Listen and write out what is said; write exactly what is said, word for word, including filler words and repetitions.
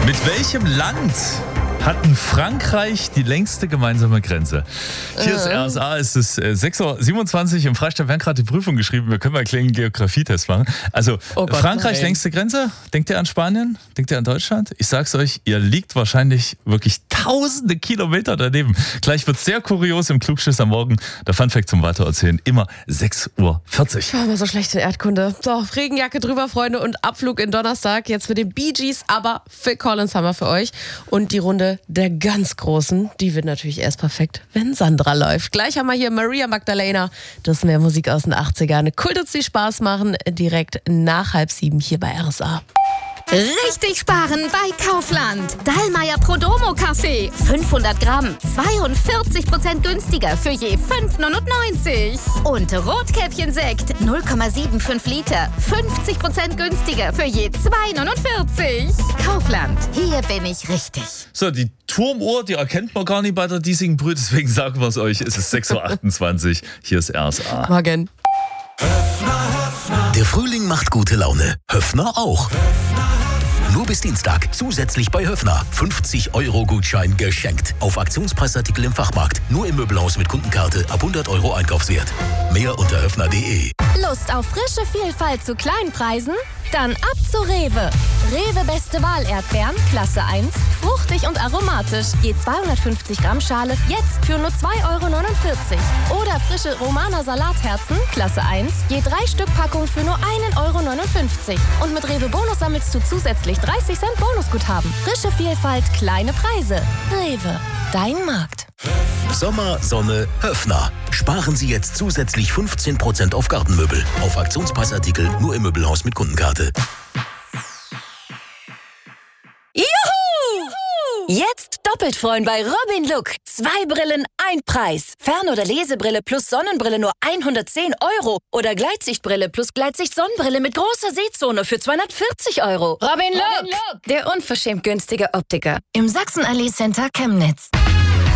Mit welchem Land hatten Frankreich die längste gemeinsame Grenze? Hier ist R S A, es ist sechs Uhr siebenundzwanzig im Freistaat. Wir haben gerade die Prüfung geschrieben, wir können mal einen kleinen Geografietest machen. Also oh Gott, Frankreich nein. längste Grenze, denkt ihr an Spanien? Denkt ihr an Deutschland? Ich sag's euch, ihr liegt wahrscheinlich wirklich tausende Kilometer daneben. Gleich wird's sehr kurios im Klugschiss am Morgen. Der Funfact zum Weitererzählen, immer sechs Uhr vierzig. Ich war immer so schlecht in Erdkunde. So, Regenjacke drüber, Freunde, und Abflug in Donnerstag. Jetzt mit den Bee Gees, aber Phil Collins haben wir für euch. Und die Runde der ganz Großen, die wird natürlich erst perfekt, wenn Sandra läuft. Gleich haben wir hier Maria Magdalena. Das ist mehr Musik aus den achtzigern. Kultet sie Spaß machen, direkt nach halb sieben hier bei R S A. Richtig sparen bei Kaufland. Dallmayr Prodomo Kaffee. fünfhundert Gramm. zweiundvierzig Prozent günstiger für je fünf neunundneunzig. Und Rotkäppchen-Sekt. null Komma fünfundsiebzig Liter. fünfzig Prozent günstiger für je zwei neunundvierzig. Kaufland. Hier bin ich richtig. So, die Turmuhr, die erkennt man gar nicht bei der diesigen Brühe. Deswegen sagen wir es euch. Es ist sechs Uhr achtundzwanzig. Hier ist R S A. Morgen. Der Frühling macht gute Laune. Höffner auch. Nur bis Dienstag zusätzlich bei Höffner. fünfzig Euro Gutschein geschenkt. Auf Aktionspreisartikel im Fachmarkt. Nur im Möbelhaus mit Kundenkarte ab hundert Euro Einkaufswert. Mehr unter höffner punkt de. Lust auf frische Vielfalt zu kleinen Preisen? Dann ab zu Rewe. Rewe Beste Wahl Erdbeeren, Klasse eins, fruchtig und aromatisch. Je zweihundertfünfzig Gramm Schale, jetzt für nur zwei Euro neunundvierzig. Oder frische Romaner Salatherzen, Klasse eins, je drei Stück Packung für nur ein Euro neunundfünfzig. Und mit Rewe Bonus sammelst du zusätzlich dreißig Cent Bonusguthaben. Frische Vielfalt, kleine Preise. Rewe, dein Markt. Sommer, Sonne, Höffner. Sparen Sie jetzt zusätzlich fünfzehn Prozent auf Gartenmöbel. Auf Aktionspreisartikel nur im Möbelhaus mit Kundenkarte. Juhu! Jetzt doppelt freuen bei Robin Look. Zwei Brillen, ein Preis. Fern- oder Lesebrille plus Sonnenbrille nur hundertzehn Euro. Oder Gleitsichtbrille plus Gleitsicht-Sonnenbrille mit großer Sehzone für zweihundertvierzig Euro. Robin Look, der unverschämt günstige Optiker im Sachsenallee Center Chemnitz.